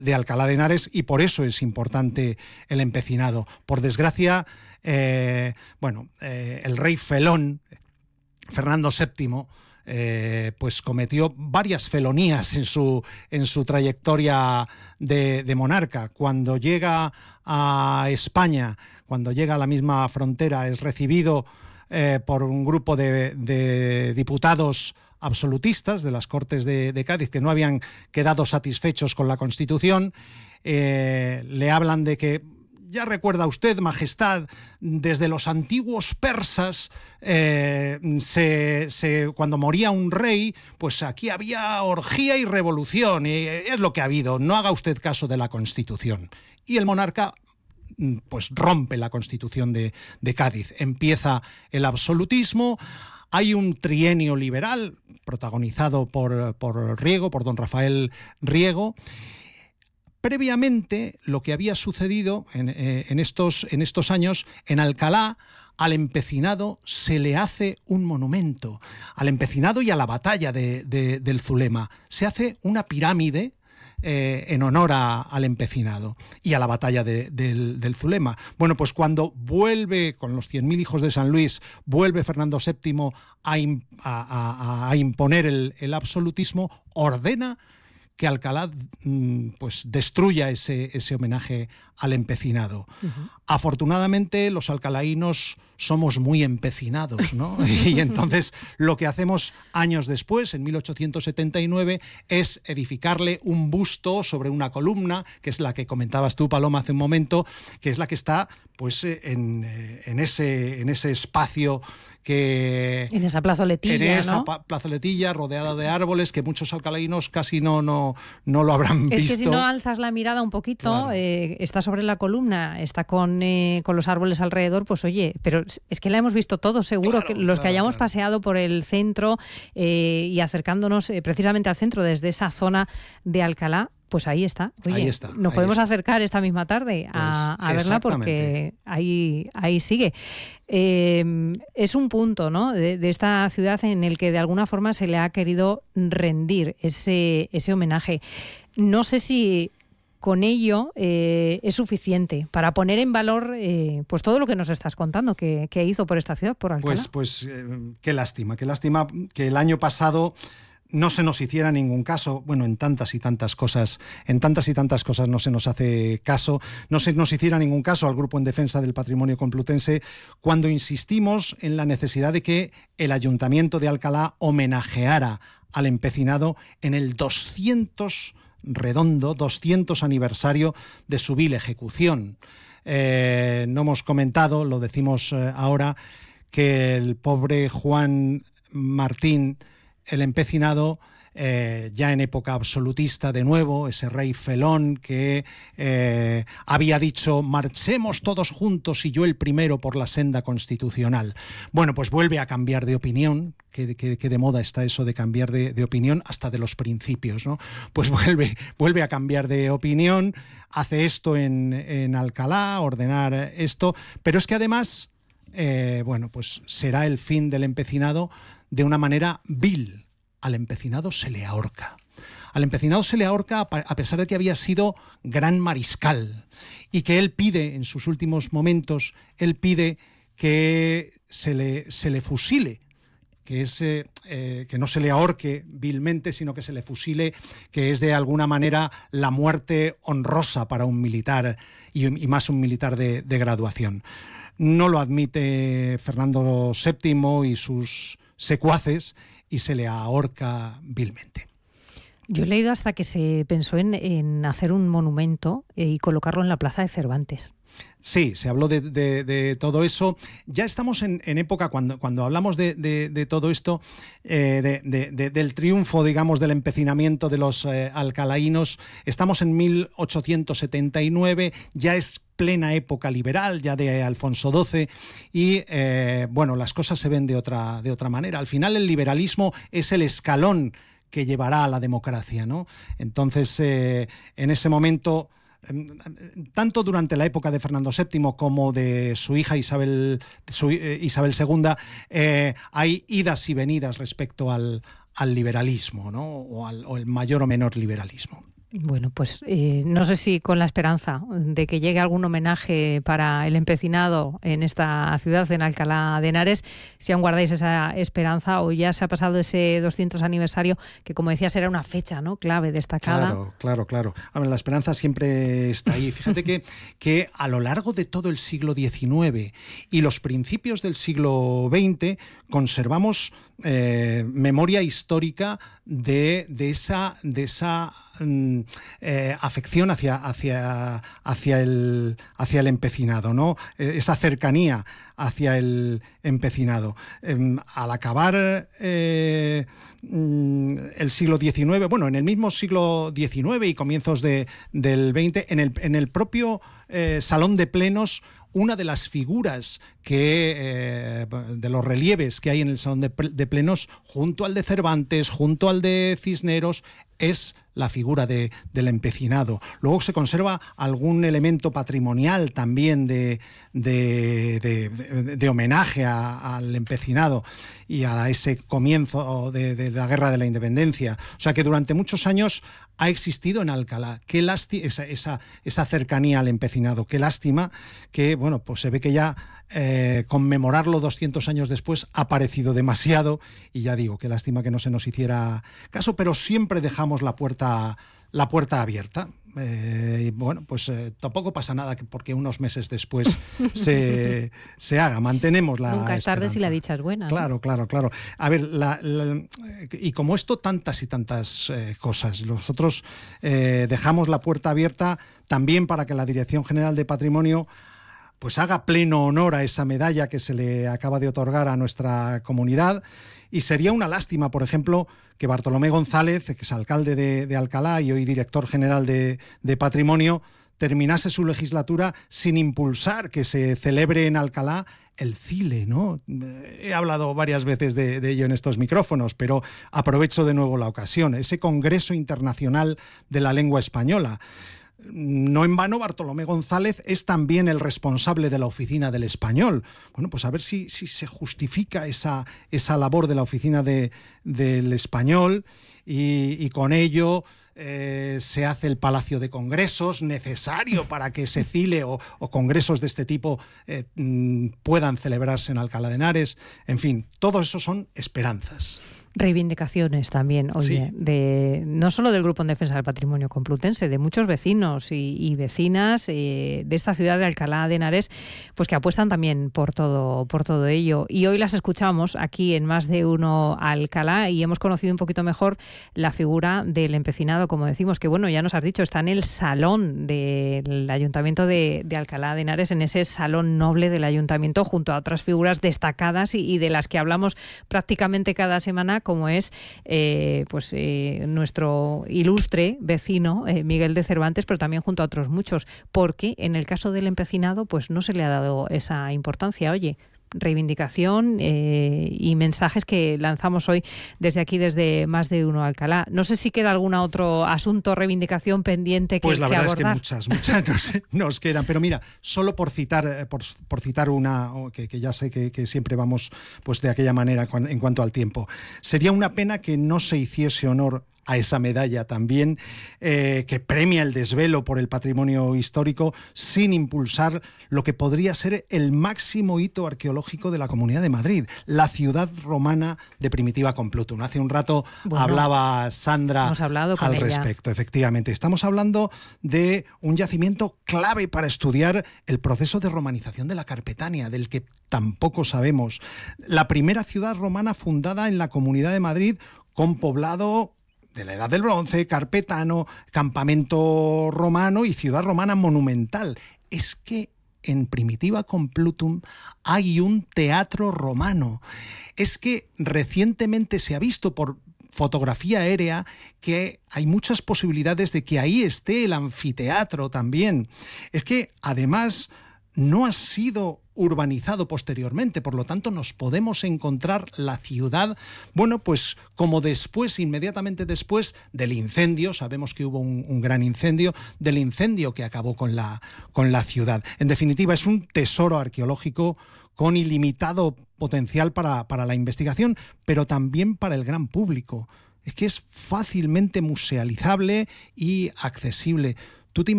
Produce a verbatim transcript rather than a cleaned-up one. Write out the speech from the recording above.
de Alcalá de Henares, y por eso es importante el empecinado. Por desgracia, eh, bueno, eh, el rey felón, Fernando séptimo, eh, pues cometió varias felonías en su, en su trayectoria de, de monarca. Cuando llega a España, cuando llega a la misma frontera, es recibido eh, por un grupo de, de diputados absolutistas de las Cortes de, de Cádiz, que no habían quedado satisfechos con la Constitución. Eh, le hablan de que, ya recuerda usted, Majestad, desde los antiguos persas, eh, se, se, cuando moría un rey, pues aquí había orgía y revolución, y es lo que ha habido, no haga usted caso de la Constitución. Y el monarca pues rompe la Constitución de, de Cádiz, empieza el absolutismo. Hay un trienio liberal protagonizado por, por Riego, por don Rafael Riego. Previamente, lo que había sucedido en, eh, en, estos, en estos años, en Alcalá, al empecinado se le hace un monumento. Al empecinado y a la batalla de, de, del Zulema. Se hace una pirámide eh, en honor a, al empecinado y a la batalla de, del, del Zulema. Bueno, pues cuando vuelve, con los cien mil hijos de San Luis, vuelve Fernando séptimo a, a, a, a imponer el, el absolutismo, ordena que Alcalá pues destruya ese, ese homenaje al empecinado. Uh-huh. Afortunadamente los alcalaínos somos muy empecinados, ¿no? Y entonces lo que hacemos años después, en mil ochocientos setenta y nueve, es edificarle un busto sobre una columna, que es la que comentabas tú, Paloma, hace un momento, que es la que está pues en, en, ese, en ese espacio que... En esa plazoletilla, En esa ¿no? pa- plazoletilla rodeada de árboles que muchos alcalaínos casi no, no, no lo habrán es visto. Es que si no alzas la mirada un poquito, Claro. eh, está sobre la columna, está con, eh, con los árboles alrededor, pues oye, pero es que la hemos visto todos, seguro, Claro, que los claro, que hayamos claro. paseado por el centro eh, y acercándonos eh, precisamente al centro desde esa zona de Alcalá, pues ahí está. Oye, Ahí está, nos ahí podemos está. acercar esta misma tarde a, Pues, a verla porque ahí, ahí sigue. Eh, es un punto, ¿no?, de, de esta ciudad en el que de alguna forma se le ha querido rendir ese, ese homenaje. No sé si con ello eh, es suficiente para poner en valor eh, pues todo lo que nos estás contando que, que hizo por esta ciudad, por Alcalá. Pues, pues eh, qué lástima, qué lástima que el año pasado no se nos hiciera ningún caso. Bueno, en tantas y tantas cosas, en tantas y tantas cosas no se nos hace caso, no se nos hiciera ningún caso al Grupo en Defensa del Patrimonio Complutense cuando insistimos en la necesidad de que el Ayuntamiento de Alcalá homenajeara al empecinado en el doscientos redondo, doscientos aniversario de su vil ejecución. Eh, no hemos comentado, lo decimos eh, ahora, que el pobre Juan Martín, el empecinado, eh, ya en época absolutista de nuevo, ese rey felón que eh, había dicho marchemos todos juntos y yo el primero por la senda constitucional. Bueno, pues vuelve a cambiar de opinión, que, que, que de moda está eso de cambiar de, de opinión hasta de los principios, ¿no? Pues vuelve, vuelve a cambiar de opinión, hace esto en, en Alcalá, ordenar esto, pero es que además, eh, bueno, pues será el fin del empecinado de una manera vil. Al empecinado se le ahorca. Al empecinado se le ahorca a pesar de que había sido gran mariscal y que él pide, en sus últimos momentos, él pide que se le, se le fusile, que, es, eh, eh, que no se le ahorque vilmente, sino que se le fusile, que es de alguna manera la muerte honrosa para un militar y, y más un militar de, de graduación. No lo admite Fernando séptimo y sus secuaces y se le ahorca vilmente. Yo he leído hasta que se pensó en, en hacer un monumento y colocarlo en la Plaza de Cervantes. Sí, se habló de, de, de todo eso. Ya estamos en, en época, cuando, cuando hablamos de, de, de todo esto, eh, de, de, de, del triunfo, digamos, del empecinamiento de los eh, alcalaínos, estamos en mil ochocientos setenta y nueve, ya es plena época liberal, ya de Alfonso doce, y eh, bueno, las cosas se ven de otra, de otra manera. Al final el liberalismo es el escalón que llevará a la democracia, ¿no? Entonces, eh, en ese momento, tanto durante la época de Fernando séptimo como de su hija Isabel, su, eh, Isabel segunda, eh, hay idas y venidas respecto al, al liberalismo, ¿no? O al o el mayor o menor liberalismo. Bueno, pues eh, no sé si con la esperanza de que llegue algún homenaje para el empecinado en esta ciudad, en Alcalá de Henares, si aún guardáis esa esperanza o ya se ha pasado ese doscientos aniversario, que como decías era una fecha, ¿no?, clave, destacada. Claro, claro, claro. A ver, la esperanza siempre está ahí. Fíjate que, que a lo largo de todo el siglo diecinueve y los principios del siglo veinte conservamos eh, memoria histórica de, de esa... De esa Eh, afección hacia, hacia, hacia, el, hacia el empecinado, ¿no? Eh, esa cercanía hacia el empecinado. Eh, al acabar eh, el siglo diecinueve, bueno, en el mismo siglo diecinueve y comienzos de, del veinte, en el, en el propio eh, Salón de Plenos, una de las figuras que eh, de los relieves que hay en el Salón de, de Plenos, junto al de Cervantes, junto al de Cisneros, es la figura de, del empecinado. Luego se conserva algún elemento patrimonial también de, de, de, de, de homenaje a, al empecinado y a ese comienzo de, de la Guerra de la Independencia. O sea que durante muchos años ha existido en Alcalá. Qué lástima esa, esa, esa cercanía al empecinado. Qué lástima que, bueno, pues se ve que ya eh, conmemorarlo doscientos años después ha parecido demasiado, y ya digo, qué lástima que no se nos hiciera caso, pero siempre dejamos la puerta, la puerta abierta. Eh, y bueno, pues eh, tampoco pasa nada que porque unos meses después se, se haga. Mantenemos la Nunca es tarde esperanza. si la dicha es buena, ¿no? Claro, claro, claro. A ver, la, la, y como esto, tantas y tantas eh, cosas. Nosotros eh, dejamos la puerta abierta también para que la Dirección General de Patrimonio pues haga pleno honor a esa medalla que se le acaba de otorgar a nuestra comunidad. Y sería una lástima, por ejemplo, que Bartolomé González, que es alcalde de, de Alcalá y hoy director general de, de Patrimonio, terminase su legislatura sin impulsar que se celebre en Alcalá el CILE, ¿no? He hablado varias veces de, de ello en estos micrófonos, pero aprovecho de nuevo la ocasión. Ese Congreso Internacional de la Lengua Española. No en vano, Bartolomé González es también el responsable de la Oficina del Español. Bueno, pues a ver si, si se justifica esa, esa labor de la Oficina de, del Español y, y con ello eh, se hace el Palacio de Congresos necesario para que ese CILE o, o congresos de este tipo eh, puedan celebrarse en Alcalá de Henares. En fin, todo eso son esperanzas. Reivindicaciones también, oye, sí. de no solo del Grupo en Defensa del Patrimonio Complutense, de muchos vecinos y, y vecinas eh, de esta ciudad de Alcalá de Henares, pues que apuestan también por todo, por todo ello. Y hoy las escuchamos aquí en Más de Uno Alcalá y hemos conocido un poquito mejor la figura del empecinado, como decimos, que bueno, ya nos has dicho, está en el salón del Ayuntamiento de, de Alcalá de Henares, en ese salón noble del Ayuntamiento, junto a otras figuras destacadas y, y de las que hablamos prácticamente cada semana, como es eh, pues eh, nuestro ilustre vecino eh, Miguel de Cervantes, pero también junto a otros muchos, porque en el caso del empecinado pues no se le ha dado esa importancia. Oye, reivindicación eh, y mensajes que lanzamos hoy desde aquí, desde Más de Uno Alcalá. No sé si queda algún otro asunto, reivindicación pendiente que, pues la que verdad abordar. Es que muchas, muchas nos, nos quedan. Pero mira, solo por citar, por, por citar una que, que ya sé que, que siempre vamos pues de aquella manera en cuanto al tiempo. Sería una pena que no se hiciese honor a esa medalla también, eh, que premia el desvelo por el patrimonio histórico, sin impulsar lo que podría ser el máximo hito arqueológico de la Comunidad de Madrid, la ciudad romana de Primitiva Complutum. Hace un rato bueno, hablaba Sandra al respecto. Ella. Efectivamente, estamos hablando de un yacimiento clave para estudiar el proceso de romanización de la Carpetania, del que tampoco sabemos. La primera ciudad romana fundada en la Comunidad de Madrid, con poblado de la Edad del Bronce, carpetano, campamento romano y ciudad romana monumental. Es que en Primitiva Complutum hay un teatro romano. Es que recientemente se ha visto por fotografía aérea que hay muchas posibilidades de que ahí esté el anfiteatro también. Es que además no ha sido urbanizado posteriormente, por lo tanto nos podemos encontrar la ciudad, bueno, pues como después, inmediatamente después del incendio, sabemos que hubo un, un gran incendio, del incendio que acabó con la, con la ciudad. En definitiva, es un tesoro arqueológico con ilimitado potencial para, para la investigación, pero también para el gran público. es que es fácilmente musealizable y accesible. Tú te